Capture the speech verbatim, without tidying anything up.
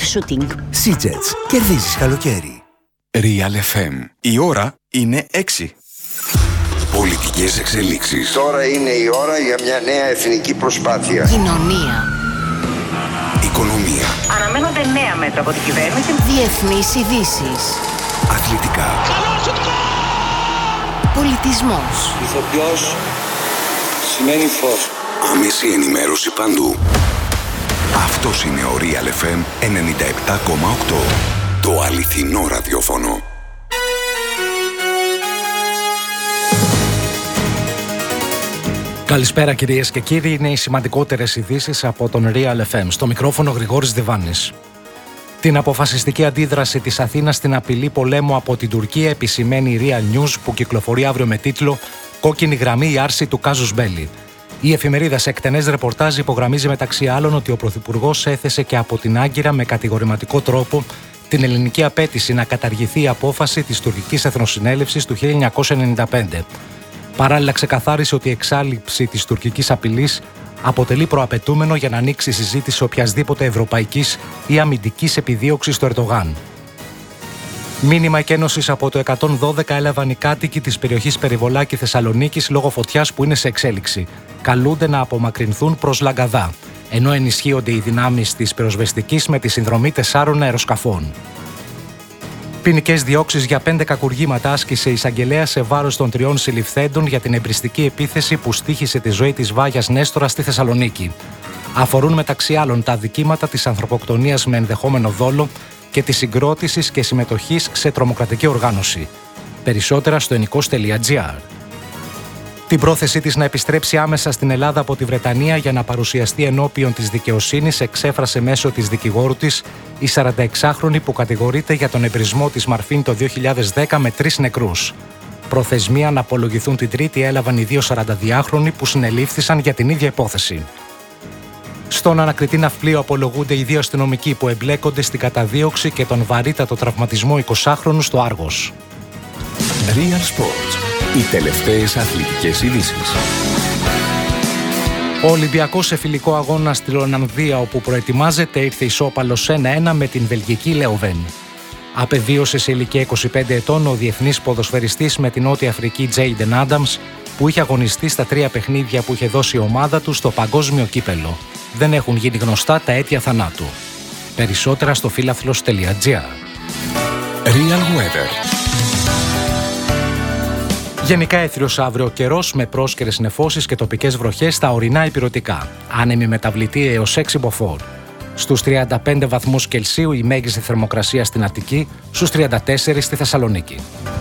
shooting. Σίτζετς. Κερδίζεις καλοκαίρι. Real εφ εμ. Η ώρα είναι έξι. Πολιτικές εξελίξεις. Τώρα είναι η ώρα για μια νέα εθνική προσπάθεια. Κοινωνία. Οικονομία. Αναμένονται νέα μέτρα από την κυβέρνηση. Διεθνείς ειδήσεις. Αθλητικά. Πολιτισμός. Ηθοποιός σημαίνει φως. Άμεση ενημέρωση παντού. Αυτός είναι ο Real εφ εμ ενενήντα επτά κόμμα οκτώ. Το αληθινό ραδιόφωνο. Καλησπέρα κυρίες και κύριοι, είναι οι σημαντικότερες ειδήσεις από τον Real εφ εμ. Στο μικρόφωνο Γρηγόρης Διβάνης. Την αποφασιστική αντίδραση της Αθήνας στην απειλή πολέμου από την Τουρκία επισημαίνει η Real News, που κυκλοφορεί αύριο με τίτλο «Κόκκινη γραμμή, η άρση του κάζους μπέλι». Η εφημερίδα σε εκτενές ρεπορτάζ υπογραμμίζει μεταξύ άλλων ότι ο Πρωθυπουργός έθεσε και από την Άγκυρα με κατηγορηματικό τρόπο την ελληνική απέτηση να καταργηθεί η απόφαση της τουρκικής εθνοσυνέλευσης του χίλια εννιακόσια ενενήντα πέντε. Παράλληλα, ξεκαθάρισε ότι η εξάλειψη της τουρκικής απειλής αποτελεί προαπαιτούμενο για να ανοίξει συζήτηση οποιασδήποτε ευρωπαϊκής ή αμυντικής επιδίωξης του Ερντογάν. Μήνυμα εκένωσης από το εκατόν δώδεκα έλαβαν οι κάτοικοι της περιοχής Περιβολάκη Θεσσαλονίκης λόγω φωτιάς που είναι σε εξέλιξη. Καλούνται να απομακρυνθούν προς Λαγκαδά, ενώ ενισχύονται οι δυνάμεις της πυροσβεστικής με τη συνδρομή τεσσάρων αεροσκαφών. Ποινικές διώξεις για πέντε κακουργήματα άσκησε η εισαγγελέα σε βάρος των τριών συλληφθέντων για την εμπριστική επίθεση που στοίχησε τη ζωή της Βάγιας Νέστορα στη Θεσσαλονίκη. Αφορούν μεταξύ άλλων τα αδικήματα της ανθρωποκτονίας με ενδεχόμενο δόλο και της συγκρότησης και συμμετοχής σε τρομοκρατική οργάνωση. Περισσότερα στο ενικός τελεία τζι άρ. Την πρόθεσή της να επιστρέψει άμεσα στην Ελλάδα από τη Βρετανία για να παρουσιαστεί ενώπιον της δικαιοσύνης εξέφρασε μέσω της δικηγόρου της η σαρανταεξάχρονη που κατηγορείται για τον εμπρισμό της Μαρφίν το δύο χιλιάδες δέκα με τρεις νεκρούς. Προθεσμία να απολογηθούν την Τρίτη έλαβαν οι δύο σαρανταδυάχρονοι που συνελήφθησαν για την ίδια υπόθεση. Στον ανακριτή ναυπλίο απολογούνται οι δύο αστυνομικοί που εμπλέκονται στην καταδίωξη και τον βαρύτατο τραυματισμό εικοσάχρονου στο Άργος. Real Sports. Οι τελευταίες αθλητικές ειδήσεις. Ο Ολυμπιακός σε φιλικό αγώνα στη Ολλανδία, όπου προετοιμάζεται, ήρθε ισόπαλος ένα ένα με την βελγική Λεωβέν. Απεβίωσε σε ηλικία είκοσι πέντε ετών ο διεθνής ποδοσφαιριστής με την Νότια Αφρική Τζέιντεν Άνταμς, που είχε αγωνιστεί στα τρία παιχνίδια που είχε δώσει η ομάδα του στο παγκόσμιο κύπελο. Δεν έχουν γίνει γνωστά τα αίτια θανάτου. Περισσότερα στο φίλαθλος τελεία τζι άρ. Real Weather. Γενικά έθριος αύριο ο καιρός με πρόσκαιρες νεφώσεις και τοπικές βροχές στα ορεινά ηπειρωτικά. Άνεμη μεταβλητή έως έξι μποφόρ. Στους τριάντα πέντε βαθμούς Κελσίου η μέγιστη θερμοκρασία στην Αττική, στους τριάντα τέσσερα στη Θεσσαλονίκη.